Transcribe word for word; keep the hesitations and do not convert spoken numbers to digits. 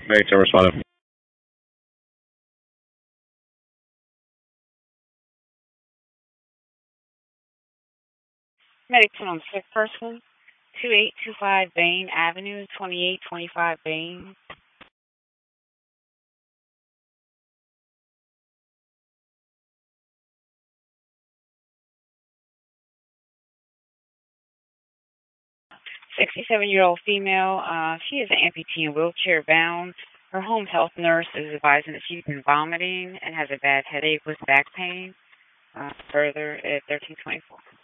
Make to respond. Medical on sick person, two eight two five Bain Avenue, twenty-eight twenty-five Bain. sixty-seven-year-old female. Uh, she is an amputee and wheelchair bound. Her home health nurse is advising that she's been vomiting and has a bad headache with back pain. Uh, further at thirteen twenty-four.